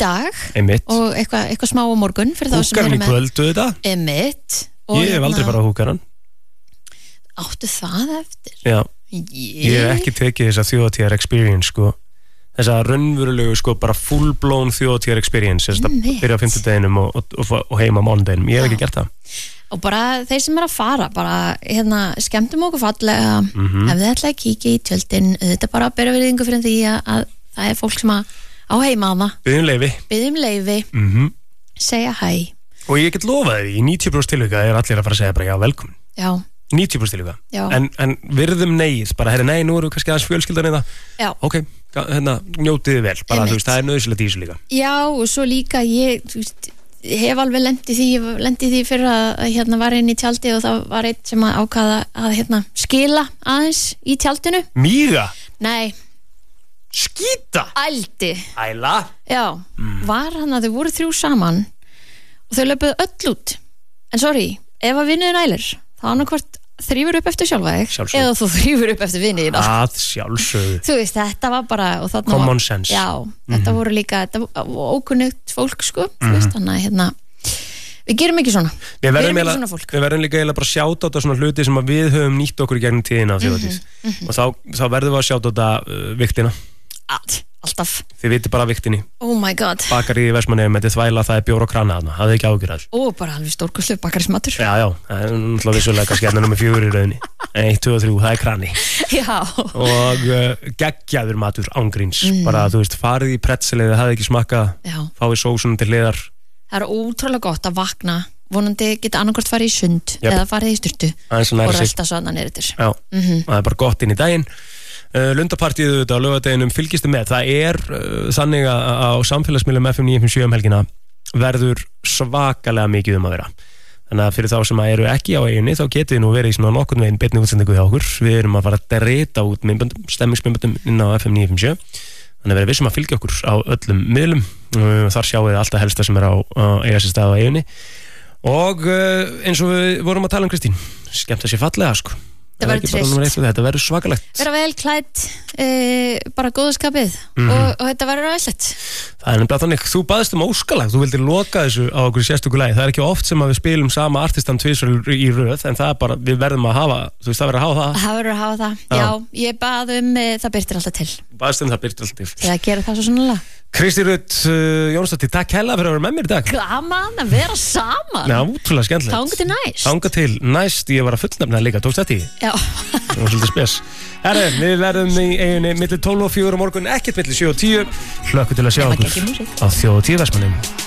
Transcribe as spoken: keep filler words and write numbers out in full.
dag Einmitt. og eitthvað, eitthvað smá á morgun fyrir þá sem Húkarinn eru í með kvöldu þetta Einmitt Ég hef aldrei farið á húkarann Áttu það eftir? Já, Ég, ég hef ekki tekið þessa þjóðatíðar experience sko þessa raunverulegu sko bara full blown þjóðatíðar experience þess að Einmitt. byrja á fimmtudeginum og, og, og, og heima á mánudeginum, ég hef Já. ekki gert það Og bara þeir sem er að fara bara, hérna, skemmtum okkur fallega Mhm. ef þið ætla að kíkja í tjöldin þetta bara að bera virðingu fyrir því að, að það er fólk sem að á heima að það Biðjum leyfi biðjum leyfi, mm segja hæ og ég get lofað því, í níutíu prósent tilvika er allir að fara að segja bara já, velkomin Já, níutíu prósent tilvika, Já. en, en virðum neið bara, herri, nei, nú eru við kannski aðeins fjölskyldan í það já ok, ga- hérna, njótið þið vel bara, Einmitt. þú veist, það er nöðsilegt í þessu líka Já, og svo líka ég þú veist, hef alveg lendið því ég lendið því fyrir að, að hérna var inn í tjaldi og það var eitt sem að ákvaða að hérna, skila aðeins í tjaldinu Míga, Nei, skýta ældi Æla Já, var hann að þau voru þrjú saman og þau löpuðu öll út en sorry, ef að vinnuðin ælir þá annarkvort þrýfur upp eftir sjálfa þig Sjálfsögðu. eða þú þrýfur upp eftir vinniðina að sjálfsögðu Þú veist, þetta var bara og þarna Common var, sense. Já, þetta voru líka þetta var ókunnugt fólk sko þú veist, þannig að hérna við gerum ekki svona, Við við verðum, erum ekki eiginlega- svona fólk við verðum líka eiginlega bara að sjáta á þetta svona hluti sem að við höfum nýtt okkur í gegnum tíðina á þjóðatíð og þá, þá verðum við að sjáta á þetta uh, viktina All, Alltaf, Þið viti bara viktinni oh my god Bakari í Vestmannaeyjum, þetta er þvæla, það er bjór og krana þarna Það er ekki ágjur að þessu og bara alveg stórkostlegur bakarismatur Já, já, það er náttúrulega vissulega kannski hérna nummer fjögur í rauninni Eitt, tvö og þrjú, það er krani Já, Og uh, geggjaður matur ángríns Bara, þú veist, farið í pretzelið, það hefði ekki smakkað já Fáið sósunum til hliðar Það er ótrúlega gott að vakna vonandi geta annarkvort farið í sund Jep. eða farið í sturtu Aðeins að og næra sig rölda svo annan er þetta Já, það er bara gott inn í daginn uh, Lundapartíðu þetta á laugardeginum fylgistu með Það er uh, þannig að á samfélagsmiðlum F M níu fimm sjö um helgina verður svakalega mikið um að vera Þannig að fyrir þá sem að eru ekki á eiginni þá getið þið nú verið í svona nokkurn veginn beinni útsendingu hjá okkur Við erum að fara að drita út myndböndum, stemmingsmyndböndum inn á F M níu fimm sjö Þannig að verið vissum að fylgja okkur á öllum miðlum uh, Þar sjáum við alltaf helsta sem er á uh, eiga sér stað á eiginni Og uh, eins og við vorum að tala um Kristín skemmt að sé fallega sko Þetta verður Er ekki bara trist. númer eitt og Þetta verður svakalegt vera vel klætt e, bara góðskapið og, og þetta verður aðeinslegt Það er nefnilega þannig, þú baðist um óskalag Þú vildir loka þessu á okkur sérstöku lagi Það er ekki oft sem að við spilum sama artistan tvisvar í röð En það er bara, við verðum að hafa Þú veist, það verður að hafa það það verður að hafa það, Já. já, ég bað um e, það byrtir alltaf til Baðist um það byrti alltaf til að gera það svo sannlega Kristi Rutt uh, Jónsdóttir, takk hella fyrir að vera með mér í dag gaman að vera saman Já, útrúlega skemmtilegt Þangað til næst. Þangað til næst, ég var að fullnefna líka, tókst þetta í já, Það var svolítið spes Herre, við verðum í eiginni milli tólf og fjögur á morgun Ekkert milli sjö og tíu Hlökkum til að sjá Nema okkur geggjum músík. á Þjóðatíð Vestmannaeyjum